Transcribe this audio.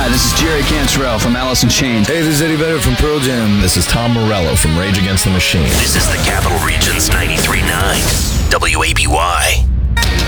this is Jerry Cantrell from Alice in Chains. Hey, this is Eddie Vedder from Pearl Jam. This is Tom Morello from Rage Against the Machine. This is the Capital Region's 93.9 WABY.